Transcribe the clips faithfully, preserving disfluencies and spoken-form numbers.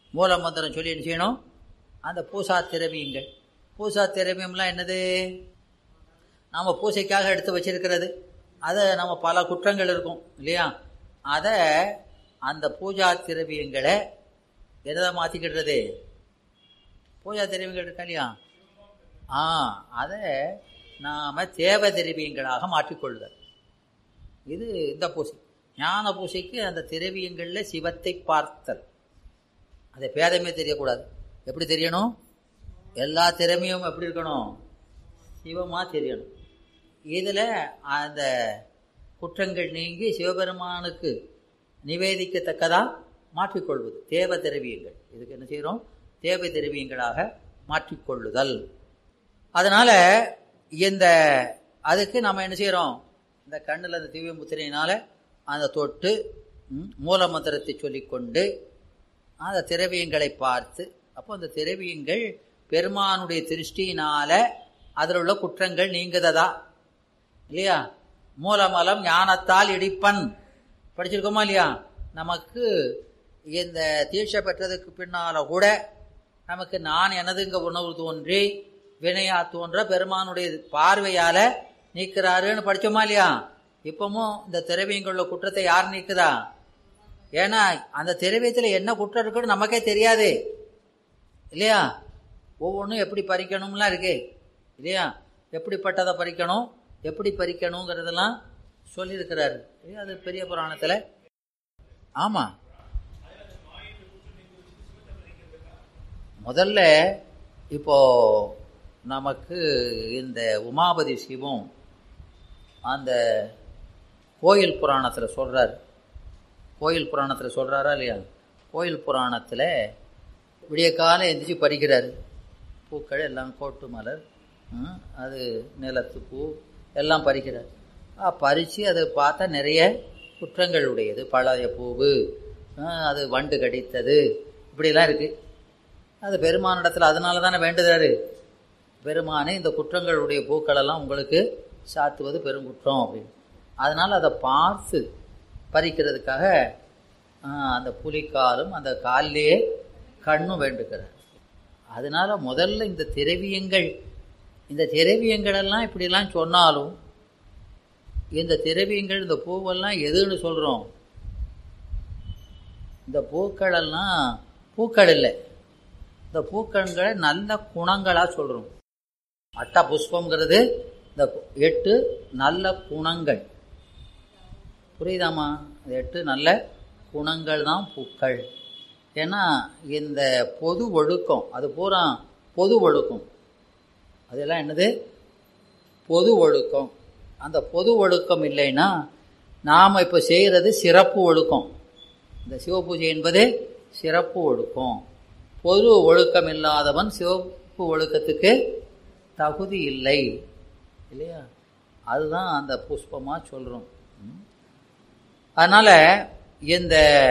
மூல மந்திரம் சொல்லி என்ன செய்யணும்? அந்த பூசா திரவியங்கள். பூசா திரவியம்லாம் என்னது? நம்ம பூசைக்காக எடுத்து வச்சிருக்கிறது. அதை நம்ம பல குற்றங்கள் இருக்கும் இல்லையா? அதை அந்த பூஜா திரவியங்களை என்னதான் மாற்றிக்கிடுறது? பூஜா திரவியங்கள் இருக்கா இல்லையா? ஆ அதை நாம் தேவ திரவியங்களாக மாற்றிக்கொள்ளுதல். இது இந்த பூசை. ஞான பூசைக்கு அந்த திரவியங்களில் சிவத்தை பார்த்தல். அதை பேதமே தெரியக்கூடாது. எப்படி தெரியணும்? எல்லா திறமையும் எப்படி இருக்கணும்? சிவமாக தெரியணும். இதில் அந்த குற்றங்கள் நீங்கி சிவபெருமானுக்கு நிவேதிக்கத்தக்கதாக மாற்றிக்கொள்வது தேவ திரவியங்கள். இதுக்கு என்ன செய்கிறோம்? தேவ திரவியங்களாக மாற்றிக்கொள்ளுதல். அதனால் இந்த அதுக்கு நம்ம என்ன செய்கிறோம்? இந்த கண்ணில் அந்த திவ்ய முத்திரையினால் அந்த தொட்டு மூல மந்திரத்தை சொல்லிக்கொண்டு அந்த திரவியங்களை பார்த்து, அப்போ அந்த திரவியங்கள் பெருமானுடைய திருஷ்டியினால அதில் உள்ள குற்றங்கள் நீங்குததா இல்லையா? மூலமலம் ஞானத்தால் இடிப்பன் படிச்சிருக்கோமா இல்லையா? நமக்கு இந்த தீட்சை பெற்றதுக்கு பின்னால கூட நமக்கு நான் எனதுங்க உணவு தோன்றி வினையா தோன்ற பெருமானுடைய பார்வையால நீக்கிறாருன்னு படிச்சோமா இல்லையா? இப்பவும் இந்த திரவியங்களுள்ள குற்றத்தை யார் நீக்குதா? ஏன்னா அந்த திரவியத்தில் என்ன குற்றம் இருக்குன்னு நமக்கே தெரியாது இல்லையா? ஒவ்வொன்றும் எப்படி பறிக்கணும்லாம் இருக்கு இல்லையா? எப்படிப்பட்டதை பறிக்கணும், எப்படி பறிக்கணுங்கிறதெல்லாம் சொல்லியிருக்கிறாரு. அது பெரிய புராணத்தில். ஆமாம், முதல்ல இப்போ நமக்கு இந்த உமாபதி சிவம் அந்த கோயில் புராணத்தில் சொல்கிறார். கோயில் புராணத்தில் சொல்கிறாரா இல்லையா? கோயில் புராணத்தில் விடிய காலம் எந்திரிச்சு பறிக்கிறாரு. பூக்கள் எல்லாம் கோட்டு மலர், அது நிலத்து பூ எல்லாம் பறிக்கிறார். பறித்து அதை பார்த்தா நிறைய குற்றங்கள் உடையது. பழைய பூவு, அது வண்டு கடித்தது, இப்படிலாம் இருக்குது. அது பெருமானிடத்தில் அதனால தானே வேண்டுகிறாரு. பெருமானே இந்த குற்றங்களுடைய பூக்களெல்லாம் உங்களுக்கு சாத்துவது பெருங்குற்றம் அப்படின்னு. அதனால் அதை பார்த்து பறிக்கிறதுக்காக அந்த புலிக்காலும் அந்த காலிலேயே கண்ணும் வேண்டுகிறார். அதனால் முதல்ல இந்த திரவியங்கள் இந்த திரவியங்களெல்லாம் இப்படிலாம் சொன்னாலும் இந்த திரவியங்கள் இந்த பூவெல்லாம் எதுன்னு சொல்கிறோம்? இந்த பூக்களெல்லாம் பூக்கள் இல்லை, இந்த பூக்களை நல்ல குணங்களாக சொல்கிறோம். அட்ட புஷ்பங்கிறது இந்த எட்டு நல்ல குணங்கள். புரியுதாமா? எட்டு நல்ல குணங்கள் தான் பூக்கள். ஏன்னா இந்த பொது ஒழுக்கம் அது பூரா பொது ஒழுக்கம். அதெல்லாம் என்னது? பொது ஒழுக்கம். அந்த பொது ஒழுக்கம் இல்லைன்னா நாம் இப்போ செய்கிறது சிறப்பு ஒழுக்கம். இந்த சிவபூஜை என்பது சிறப்பு ஒழுக்கம். பொது ஒழுக்கம் இல்லாதவன் சிவப்பு ஒழுக்கத்துக்கு தகுதி இல்லை இல்லையா? அதுதான் அந்த புஷ்பமாக சொல்கிறோம். அதனால் இந்த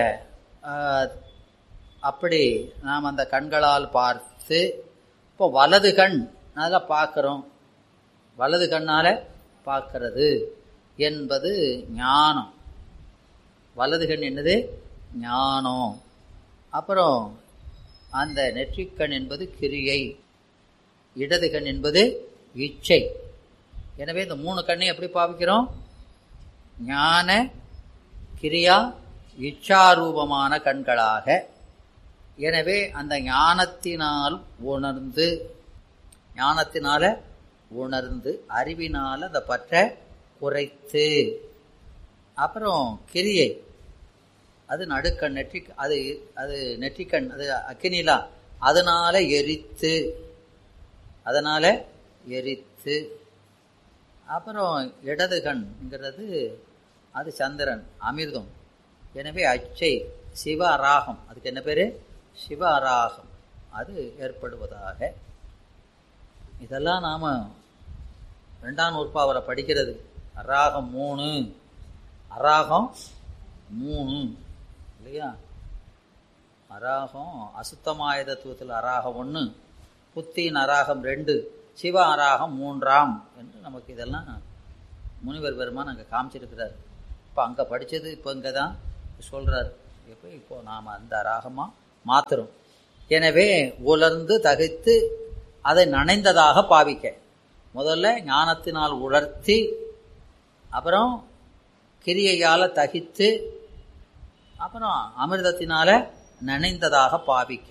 அப்படி நாம் அந்த கண்களால் பார்த்து இப்போ வலது கண் நல்லா பார்க்குறோம். வலது கண்ணால் பார்க்கறது என்பது ஞானம். வலது கண் என்னது? ஞானம். அப்புறம் அந்த நெற்றிக்கண் என்பது கிரியை, இடது கண் என்பது இச்சை. எனவே இந்த மூணு கண்ணையும் எப்படி பாவிக்கிறோம்? ஞான, கிரியா, இச்சாரூபமான கண்களாக. எனவே அந்த ஞானத்தினால் உணர்ந்து ஞானத்தினால உணர்ந்து அறிவினால் அந்த பற்ற குறைத்து, அப்புறம் கிரியை அது நடுக்கண் நெற்றி அது அது நெற்றிக்கண் அது அக்கினிலா அதனால எரித்து அதனால எரித்து அப்புறம் இடது கண்ங்கிறது அது சந்திரன் அமிர்தம். எனவே அச்சை சிவ அராகம், அதுக்கு என்ன பேர்? சிவ அராகம். அது ஏற்படுவதாக. இதெல்லாம் நாம் ரெண்டாம் நூற்பாவரை படிக்கிறது. அராகம் மூணு, அராகம் மூணு இல்லையா? அராகம் அசுத்தமாய தத்துவத்தில் அராகம் ஒன்று, புத்தியின் அராகம் ரெண்டு, சிவ அராகம் மூன்றாம் என்று நமக்கு இதெல்லாம் முனிவர் பெருமான் அங்கே காமிச்சிருக்கிறார். இப்போ அங்கே படித்தது இப்போ இங்கே தான் சொல்கிறார். இப்போ இப்போ நாம் அந்த அராகமாக மாற்றுறோம். எனவே உலர்ந்து தகைத்து அதை நனைந்ததாக பாவிக்க. முதல்ல ஞானத்தினால் உலர்த்தி, அப்புறம் கிரியையால் தகித்து, அப்புறம் அமிர்தத்தினால நனைந்ததாக பாவிக்க.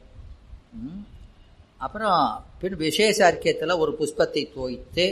அப்புறம் பின் விசேஷ அர்க்கியத்தில் ஒரு புஷ்பத்தை தோய்த்து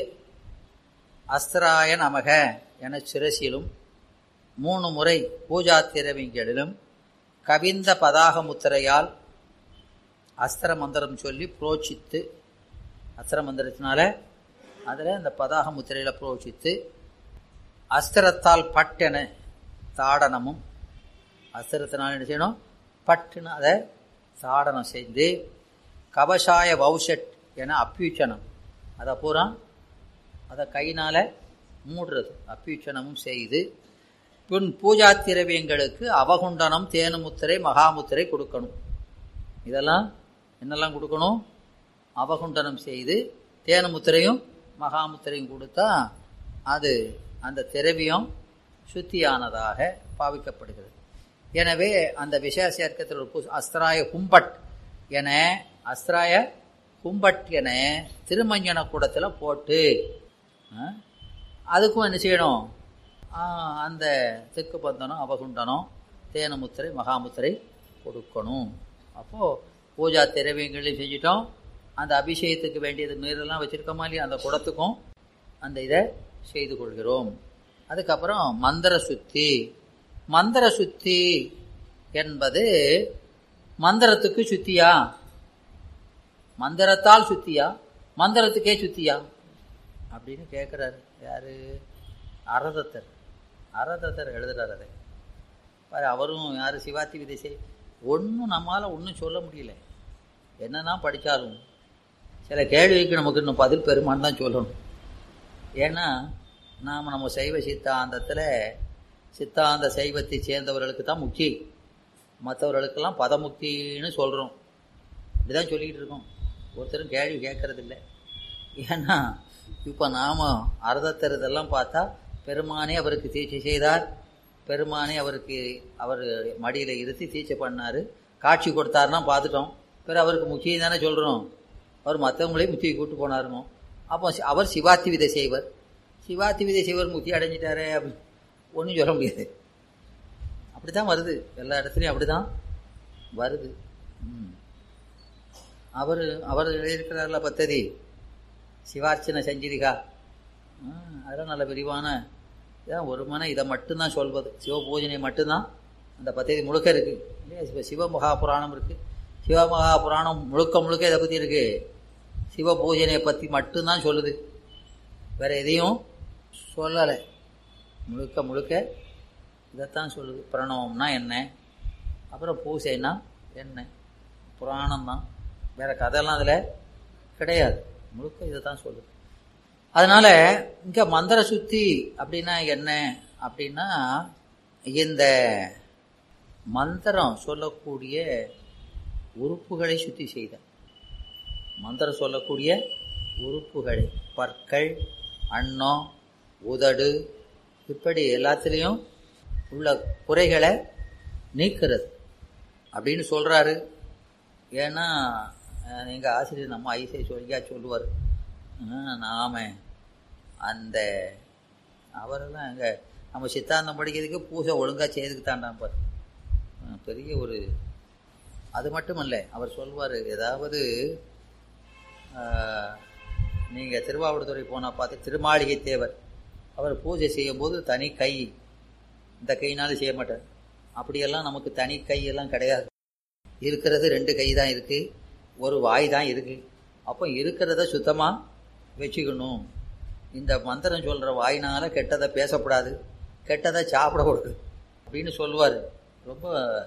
அஸ்திராய நமக என சிரசிலும் மூணு முறை பூஜா திரவியங்களிலும் கவிந்த பதாக முத்திரையால் அஸ்திர மந்திரம் சொல்லி புரோட்சித்து, அஸ்திர மந்திரத்தினால அதில் அந்த பதாக முத்திரையில் புரோட்சித்து, அஸ்திரத்தால் பட்டென தாடனமும், அஸ்திரத்தினால் என்ன செய்யணும், பட்டுன்னு அதை தாடனம் செய்து, கவசாய வௌஷட் என அப்பியூச்சனம், அதை பூரா அதை கையினால் மூடுறது, அப்பியூச்சனமும் செய்து, பின் பூஜா திரவியங்களுக்கு அவகுண்டனம் தேனுமுத்திரை மகாமுத்திரை கொடுக்கணும். இதெல்லாம் என்னெல்லாம் கொடுக்கணும்? அவகுண்டனம் செய்து தேனுமுத்திரையும் மகாமுத்திரையும் கொடுத்தா அது அந்த திரவியம் சுத்தியானதாக பாவிக்கப்படுகிறது. எனவே அந்த விசேஷ சேர்க்கத்தில் ஒரு அஸ்திராய கும்பட் என அஸ்திராய கும்பட் என திருமஞ்சன கூடத்தில் போட்டு அதுக்கும் என்ன செய்யணும்? அந்த தெற்கு பந்தனம் அவகுண்டனம் தேனமுத்திரை மகாமுத்திரை கொடுக்கணும். அப்போது பூஜா திரவியங்களையும் செஞ்சிட்டோம், அந்த அபிஷேகத்துக்கு வேண்டியது நீரெல்லாம் வச்சுருக்கோமா இல்லையா, அந்த குடத்துக்கும் அந்த இதை செய்து கொள்கிறோம். அதுக்கப்புறம் மந்திர சுத்தி. மந்திர சுத்தி என்பது மந்திரத்துக்கு சுத்தியா, மந்திரத்தால் சுத்தியா, மந்திரத்துக்கே சுத்தியா அப்படின்னு கேட்குறாரு. யாரு? அரதத்தர். அரதத்தர் எழுதுறாரு அதை பாரு. அவரும் யார்? சிவாத்தி விதிசை. ஒன்றும் நம்மளால் ஒன்றும் சொல்ல முடியல, என்னதான் படித்தாலும் சில கேள்விக்கு நமக்கு இன்னும் பதில் பெருமான்னு தான் சொல்லணும். ஏன்னா நாம் நம்ம சைவ சித்தாந்தத்தில் சித்தாந்த சைவத்தை சேர்ந்தவர்களுக்கு தான் முக்தி, மற்றவர்களுக்கெல்லாம் பதமுக்தின்னு சொல்கிறோம். இப்படி தான் சொல்லிக்கிட்டு இருக்கோம், ஒருத்தரும் கேள்வி கேட்கறதில்லை. ஏன்னா இப்போ நாம் அர்த்தத்தர் இதெல்லாம் பார்த்தா பெருமானே அவருக்கு தீட்சை செய்தார், பெருமானே அவருக்கு அவர் மடியில் இருத்தி தீட்சை பண்ணார், காட்சி கொடுத்தாருன்னா பார்த்துட்டோம். பிறகு அவருக்கு முக்கியம் தானே சொல்கிறோம், அவர் மற்றவங்களையும் முக்கிய கூட்டு போனாருனோம். அப்போ அவர் சிவாத்தி விதை செய்வர், சிவாத்தி விதை செய்வர் முக்கிய அடைஞ்சிட்டாரே அப்படி ஒன்றும் சொல்ல முடியாது. அப்படி தான் வருது, எல்லா இடத்துலையும் அப்படி தான் வருது. அவர் அவர் எழுதியிருக்கிறார்ல பத்ததி சிவார்ச்சனை செஞ்சிரிகா, அதெல்லாம் நல்ல விரிவான இதான். ஒரு மன இதை மட்டும்தான் சொல்வது, சிவ பூஜனை மட்டும்தான் அந்த பத்ததி முழுக்க இருக்குது இல்லையா. இப்போ சிவமகாபுராணம் இருக்குது, சிவமகாபுராணம் முழுக்க முழுக்க இதை பற்றி இருக்குது, சிவ பூஜனையை பற்றி மட்டும்தான் சொல்லுது, வேறு எதையும் சொல்லலை. முழுக்க முழுக்க இதைத்தான் சொல்லுது. பிரணவம்னா என்ன, அப்புறம் பூசைன்னா என்ன, புராணம் தான், வேறு கதையெல்லாம் அதில் கிடையாது, முழுக்க இதை தான் சொல்லுது. அதனால் இங்கே மந்திர சுத்தி அப்படின்னா என்ன அப்படின்னா, இந்த மந்திரம் சொல்லக்கூடிய உறுப்புகளை சுத்தி செய்த, மந்திரம் சொல்லக்கூடிய உறுப்புகளை, பற்கள், அன்னம், உதடு, இப்படி எல்லாத்துலேயும் உள்ள குறைகளை நீக்கிறது அப்படின்னு சொல்கிறாரு. ஏன்னா எங்கள் ஆசிரியர் நம்ம ஐசை சொல்லியா சொல்லுவார், நாம் அந்த அவரெல்லாம் எங்கள் நம்ம சித்தாந்தம் படிக்கிறதுக்கு பூஜை ஒழுங்காக செய்துக்கு தாண்டாம்பார். பெரிய ஒரு அது மட்டுமல்ல, அவர் சொல்வார், ஏதாவது நீங்கள் திருவாவடுதுறை போனால் பார்த்து திருமாளிகை தேவர் அவர் பூஜை செய்யும்போது தனி கை, இந்த கையினாலும் செய்ய மாட்டார். அப்படியெல்லாம் நமக்கு தனி கையெல்லாம் கிடையாது, இருக்கிறது ரெண்டு கை தான் இருக்குது, ஒரு வாய் தான் இருக்குது. அப்போ இருக்கிறத சுத்தமாக வச்சுக்கணும். இந்த மந்திரம் சொல்கிற வாயினால் கெட்டதை பேசக்கூடாது, கெட்டதை சாப்பிடக்கூடாது அப்படின்னு சொல்லுவார். ரொம்ப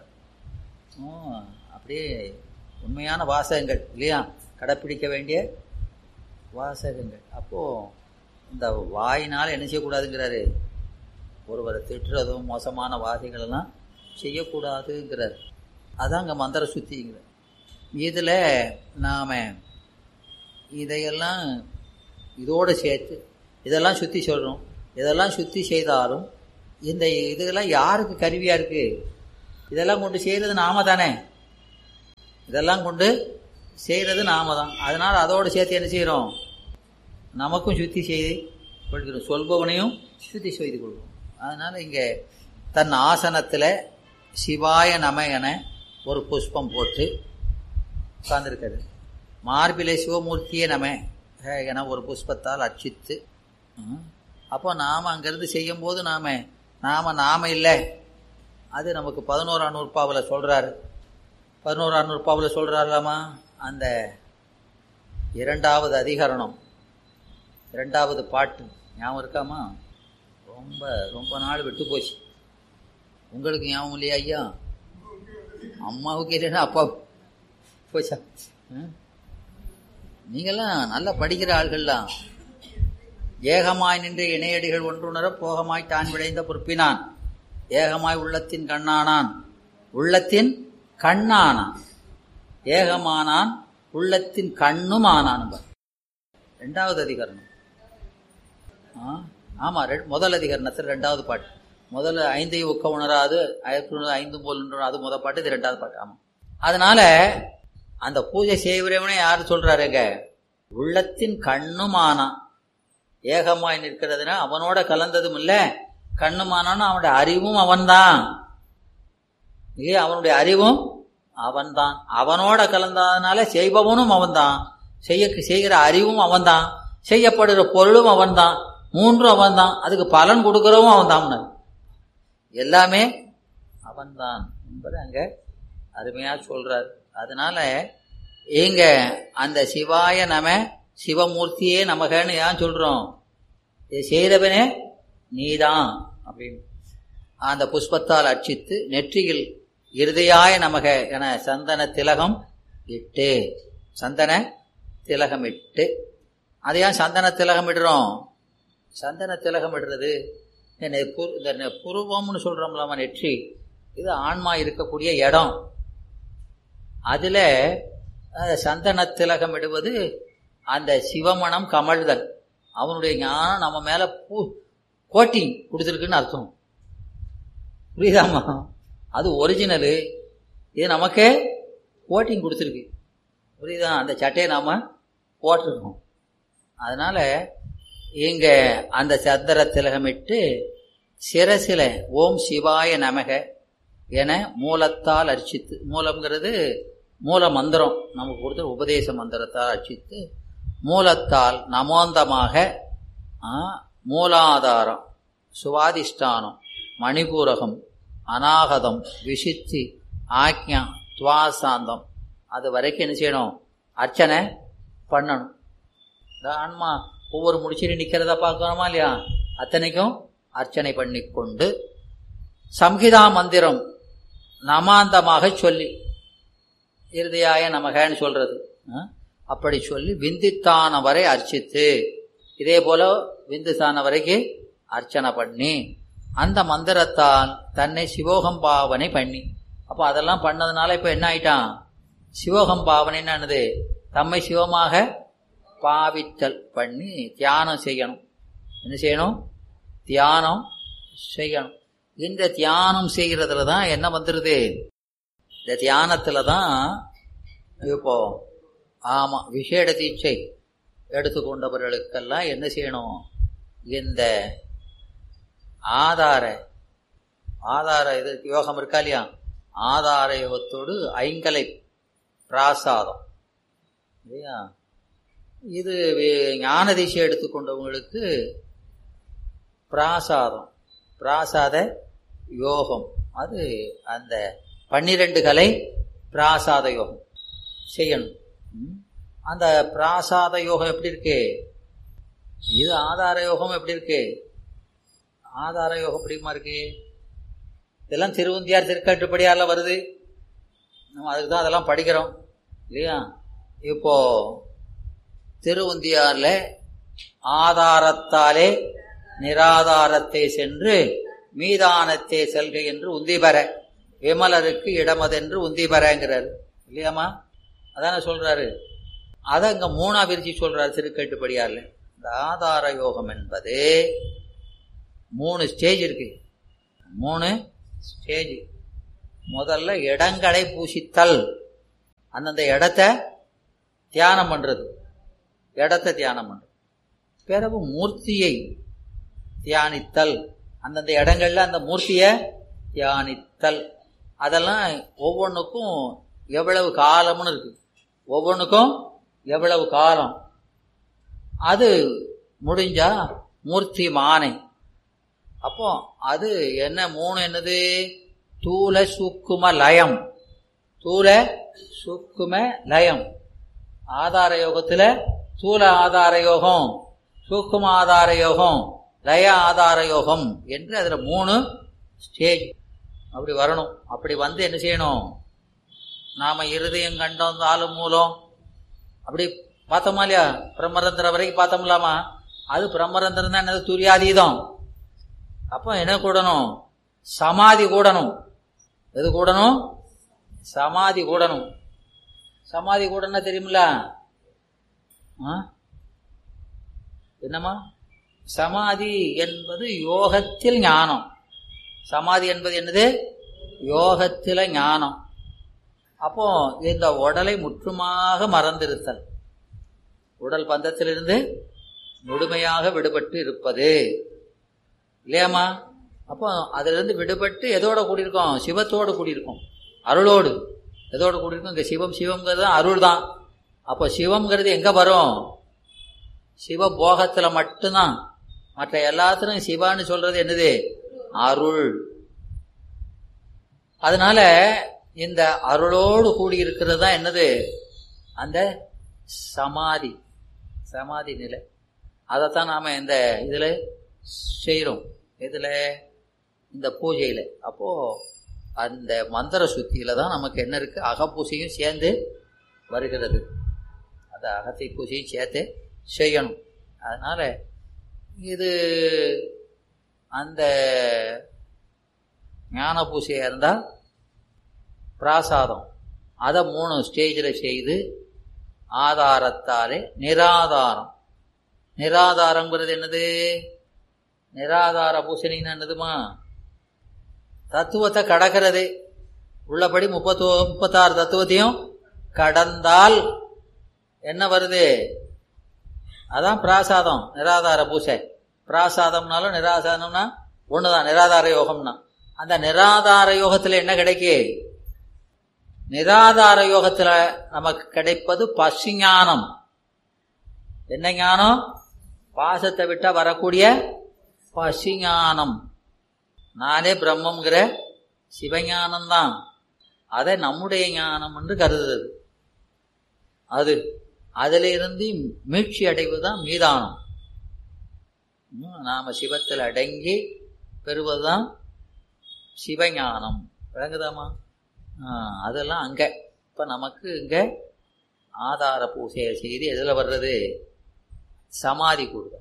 அப்படியே உண்மையான வாசகங்கள் இல்லையா, கடைப்பிடிக்க வேண்டிய வாசகங்கள். அப்போது இந்த வாயினால் என்ன செய்யக்கூடாதுங்கிறாரு, ஒருவரை திட்டுறதும் மோசமான வாதைகளெல்லாம் செய்யக்கூடாதுங்கிறார். அதான் அங்கே மந்திர சுத்திங்கிறார். இதில் நாம் இதையெல்லாம் இதோடு சேர்த்து இதெல்லாம் சுற்றி சொல்கிறோம். இதெல்லாம் சுற்றி செய்தாலும் இந்த இதெல்லாம் யாருக்கு கருவியாக இருக்குது, இதெல்லாம் கொண்டு செய்கிறது நாம தானே. இதெல்லாம் கொண்டு செய்கிறது நாம தான். அதனால் அதோடு சேர்த்து என்ன செய்கிறோம், நமக்கும் சுத்தி செய்து கொள்கிறோம், சொல்பவனையும் சுத்தி செய்து கொள்வோம். அதனால் இங்கே தன் ஆசனத்தில் சிவாய நம என ஒரு புஷ்பம் போட்டு உட்கார்ந்துருக்காரு. மார்பிலை சிவமூர்த்தியே நம என ஒரு புஷ்பத்தால் அர்ச்சித்து, அப்போ நாம் அங்கேருந்து செய்யும்போது நாம் நாம் நாம இல்லை, அது நமக்கு பதினோராம் நூற்பாவில் சொல்கிறாரு. பதினோராம் நூற்பாவில் சொல்கிறாராமா, அந்த இரண்டாவது அதிகரணம் இரண்டாவது பாட்டு ஞாபகம் இருக்காமா? ரொம்ப ரொம்ப நாள் விட்டு போச்சு. உங்களுக்கு ஞாபகம் இல்லையா ஐயா? அம்மாவுக்கு இல்லைன்னா அப்பா போச்சா? நீங்கள்லாம் நல்லா படிக்கிற ஆள்கள்லாம். ஏகமாய் நின்று இணையடிகள் ஒன்றுணர போகமாய் தான் விளைந்த பொறுப்பினான், ஏகமாய் உள்ளத்தின் கண்ணானான், உள்ளத்தின் கண்ணானான், ஏகமானான் உள்ளத்தின் கண்ணும் ஆனான். ரெண்டாவது அதிகரணம். ஆமா, முதல் அதிகரணத்தில் ரெண்டாவது பாட்டு. முதல்ல ஐந்தை ஒக்க உணராது ஐந்து போல் அது முதல் பாட்டு, இது ரெண்டாவது பாட்டு. ஆமா, அதனால அந்த பூஜை செய்வரவனே யாரு சொல்றாருங்க, உள்ளத்தின் கண்ணுமானான். ஏகமாய் நிற்கிறதுனா அவனோட கலந்ததும் இல்ல, கண்ணுமானான்னு அவனுடைய அறிவும் அவன்தான் இல்லையா? அவனுடைய அறிவும் அவன்தான். அவனோட கலந்ததுனால செய்பவனும் அவன்தான், செய்ய செய்கிற அறிவும் அவன்தான், செய்யப்படுகிற பொருளும் அவன்தான், மூன்றும் அவன்தான், அதுக்கு பலன் கொடுக்கிறவும் அவன்தான், எல்லாமே அவன்தான் என்பது அங்க அருமையா சொல்றாரு. அதனால இங்க அந்த சிவாய நம சிவமூர்த்தியே நமகன்னு ஏன் சொல்றோம், செய்கிறவனே நீதான் அப்படின்னு அந்த புஷ்பத்தால் அர்ச்சித்து நெற்றியில் இருதயாய நமக என சந்தன திலகம் இட்டு, சந்தன திலகம் இட்டு. அதையா சந்தன திலகம் இடுறோம்? சந்தன திலகம் இடுறது இந்த புருவம்னு சொல்றோம்லாமா, நெற்றி, இது ஆன்மா இருக்கக்கூடிய இடம். அதுல சந்தன திலகம் இடுவது அந்த சிவமணம் கமழ்தல், அவனுடைய ஞானம் நம்ம மேல பூ கோட்டிங் கொடுத்துருக்குன்னு அர்த்தம். புரியுதாமா? அது ஒரிஜினலு, இது நமக்கே கோட்டிங் கொடுத்துருக்கு. புரியுதா? அந்த சட்டையை நாம போட்டிருக்கோம். அதனால இங்க அந்த சந்தர திலகமிட்டு சிரசில ஓம் சிவாய நமக என மூலத்தால் அர்ச்சித்து, மூலம்ங்கிறது மூல மந்திரம், நமக்கு கொடுத்த உபதேச மந்திரத்தால் அர்ச்சித்து, மூலத்தால் நமோந்தமாக மூலாதாரம், சுவாதிஷ்டானம், மணிபூரகம், அநாகதம், விசித்தி, ஆக்ஞா, துவாசாந்தம், அது வரைக்கும் என்ன செய்யணும், அர்ச்சனை பண்ணணும். இந்த ஆன்மா ஒவ்வொரு முடிச்சிட்டு நிற்கிறத பார்க்கணுமா இல்லையா? அத்தனைக்கும் அர்ச்சனை பண்ணி கொண்டு சம்ஹிதா மந்திரம் நமாந்தமாக சொல்லி, இருதயாய நமகன்னு சொல்றது, அப்படி சொல்லி விந்தித்தான வரை அர்ச்சித்து, இதே போல விந்துத்தான வரைக்கும் அர்ச்சனை பண்ணி அந்த மந்திரத்தால் தன்னை சிவோகம்பாவனை பண்ணி, அப்போ அதெல்லாம் பண்ணதுனால இப்போ என்ன ஆயிட்டான், சிவோகம்பாவனைன்னு என்னது, தம்மை சிவமாக பாவித்தல் பண்ணி தியானம் செய்யணும். என்ன செய்யணும்? தியானம் செய்யணும். இந்த தியானம் செய்கிறதுல தான் என்ன வந்துடுது, இந்த தியானத்துல தான் இப்போ ஆமா விசேட தீட்சை எடுத்துக்கொண்டவர்களுக்கெல்லாம் என்ன செய்யணும், இந்த ஆதார ஆதார இது யோகம் இருக்கா இல்லையா, ஆதார யோகத்தோடு ஐங்கலை பிராசாதம் இல்லையா, இது ஞான தீட்சை எடுத்துக்கொண்டவங்களுக்கு பிராசாதம், பிராசாத யோகம், அது அந்த பன்னிரண்டு கலை பிராசாத யோகம் செய்யணும். அந்த பிராசாத யோகம் எப்படி இருக்கு, இது ஆதார யோகம் எப்படி இருக்கு, ஆதார யோகம் எப்படிமா இருக்கு, இதெல்லாம் திருவுந்தியார் திருக்கட்டுப்படியால வருது, நம்ம அதுக்கு தான் அதெல்லாம் படிக்கிறோம் இல்லையா. இப்போ திருவுந்தியார்ல ஆதாரத்தாலே நிராதாரத்தை சென்று மீதானத்தை செல்க என்று உந்தி பெற, விமலருக்கு இடமதென்று உந்தி பெறங்கிறாரு இல்லையாமா, அதான சொல்றாரு. அதை அங்க மூணா விரிச்சு சொல்றாரு திருக்கட்டுப்படியார்ல. இந்த ஆதார யோகம் என்பது மூணு ஸ்டேஜ் இருக்கு, மூணு ஸ்டேஜ். முதல்ல இடங்களை பூசித்தல், அந்தந்த இடத்த தியானம் பண்றது, இடத்த தியானம் பண்றது. பிறகு மூர்த்தியை தியானித்தல், அந்தந்த இடங்கள்ல அந்த மூர்த்தியை தியானித்தல். அதெல்லாம் ஒவ்வொன்றுக்கும் எவ்வளவு காலம்னு இருக்கு, ஒவ்வொன்றுக்கும் எவ்வளவு காலம். அது முடிஞ்சா மூர்த்தி மானை. அப்போ அது என்ன மூணு என்னது? தூல சூக்கும லயம். தூல சூக்கும லயம். ஆதார யோகத்துல தூல ஆதார யோகம், சூக்கும ஆதார யோகம், லய ஆதார யோகம் என்று அதுல மூணு ஸ்டேஜ் அப்படி வரணும். அப்படி வந்து என்ன செய்யணும்? நாம இருதயம் கண்டம் தாலு மூலம் அப்படி பார்த்தோமா இல்லையா? பிரம்மரந்திரம் வரைக்கும் பார்த்தோம்லாமா? அது பிரம்மரந்திரம் தான் என்னது? துரியாதீதம். அப்போ என்ன கூடணும்? சமாதி கூடணும். எது கூடணும்? சமாதி கூடணும். சமாதி கூடனா தெரியுமில்ல? என்னம்மா? சமாதி என்பது யோகத்தில் ஞானம். சமாதி என்பது என்னது? யோகத்தில ஞானம். அப்போ இந்த உடலை முற்றுமாக மறந்திருத்தல், உடல் பந்தத்திலிருந்து முழுமையாக விடுபட்டு இருப்பது இல்லையாமா? அப்போ அதிலிருந்து விடுபட்டு எதோட கூடியிருக்கோம்? சிவத்தோடு கூடியிருக்கோம், அருளோடு. எதோடு கூடியிருக்கோம்? இங்கே சிவம். சிவம்ங்கிறது அருள் தான். அப்போ சிவம்ங்கிறது எங்க வரும்? சிவபோகத்துல மட்டும்தான். மற்ற எல்லாத்திலும் சிவான்னு சொல்றது என்னது? அருள். அதனால இந்த அருளோடு கூடியிருக்கிறது தான் என்னது? அந்த சமாதி. சமாதி நிலை. அதைத்தான் நாம இந்த இதுல செய்யறோம். இதுல இந்த பூஜையில. அப்போ அந்த மந்திர சுத்தியில தான் நமக்கு என்ன இருக்கு? அகப்பூசையும் சேர்ந்து வருகிறது. அந்த அகத்தை பூசையும் சேர்த்து செய்யணும். அதனால இது அந்த ஞான பூசையா இருந்தா பிராசாதம், அதை மூணு ஸ்டேஜில் செய்து ஆதாரத்தாலே நிராதாரம். நிராதாரங்கிறது என்னது? நிராதார பூசணின்னு என்னதுமா? தத்துவத்தை கடக்கிறது. உள்ளபடி முப்பத்தோ முப்பத்தாறு தத்துவத்தையும் கடந்தால் என்ன வருது? அதான் பிராசாதம், நிராதார பூசை. பிராசாதம்னாலும் நிராசாதம்னா ஒண்ணுதான், நிராதார யோகம்னா. அந்த நிராதார யோகத்துல என்ன கிடைக்கு? நிராதார யோகத்துல நமக்கு கிடைப்பது பசுஞானம். என்ன ஞானம்? பாசத்தை விட்டா வரக்கூடிய பசுஞானம். நானே பிரம்மங்கிற சிவஞானம்தான். அதை நம்முடைய ஞானம் என்று கருதுறது. அது அதுல இருந்து மீட்சி அடைவதுதான் மீதானம். நாம சிவத்தில் அடங்கி பெறுவதுதான் சிவஞானம். விளங்குதாமா? அதெல்லாம் அங்க. இப்ப நமக்கு இங்க ஆதார பூசையை செய்து எதுல வர்றது? சமாதி கூடுதல்.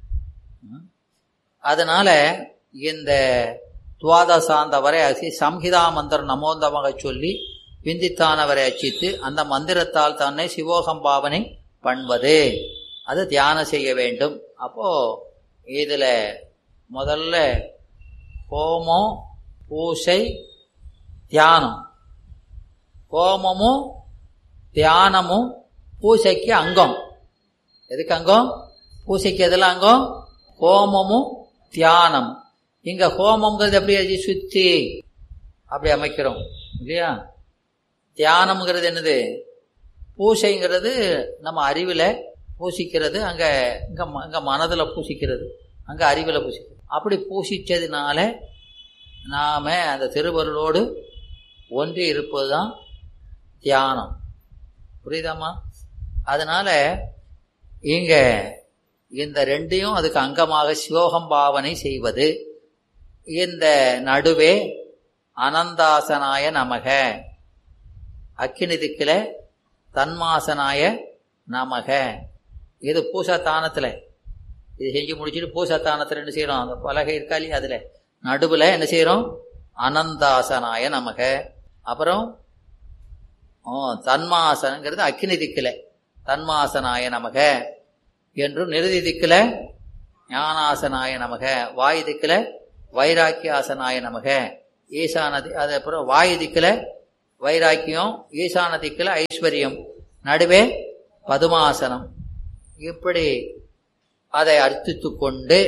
அதனால இந்த துவாதசாந்த வரை அசி சம்ஹிதா மந்திரம் நமோந்தமாக சொல்லி பிந்தித்தானவரை அச்சித்து அந்த மந்திரத்தால் தன்னை சிவோகம் பாவனை பண்ணுவது, அது தியானம் செய்ய வேண்டும். அப்போ இதுல முதல்ல ஹோமம், பூசை, தியானம். ஹோமமும் தியானமும் பூசைக்கு அங்கம். எதுக்கு அங்கம்? பூசைக்கு எதெல்லாம் அங்கம்? ஹோமமும் தியானம். இங்க ஹோமம்ங்கிறது எப்படி சுத்தி அப்படி அமைக்கிறோம் இல்லையா? தியானம்ங்கிறது என்னது? பூசைங்கிறது நம்ம அறிவில் பூசிக்கிறது. அங்க இங்க இங்க மனதில் பூசிக்கிறது, அங்க அறிவில் பூசிக்கிறது. அப்படி பூசிச்சதுனால நாம அந்த திருவருளோடு ஒன்றி இருப்பதுதான் தியானம். புரியுதாமா? அதனால இங்க இந்த ரெண்டையும் அதுக்கு அங்கமாக சிவோகம் பாவனை செய்வது. இந்த நடுவே அனந்தாசனாய நமக, அக்கினி திக்கில தன்மாசனாய நமக. இது பூசத்தானத்துல இது செஞ்சு முடிச்சுட்டு பூசத்தானத்துல என்ன செய்யறோம்? அந்த பலகை இருக்கா இல்லையா? அதுல நடுவுல என்ன செய்யறோம்? அனந்தாசனாய நமக. அப்புறம் தன்மாசனங்கிறது அக்கினி திக்கில தன்மாசனாய நமக என்றும், நிறுதி திக்கில ஞானாசனாய நமக, வாயு திக்கில வைராக்கியாசனாய நமக, ஈசானதி. அது அப்புறம் வாயு திக்கில வைராக்கியம், ஈசான திக்கில் ஐஸ்வர்யம், நடுவே பதுமாசனம். இப்படி அதை அர்த்தித்து கொண்டு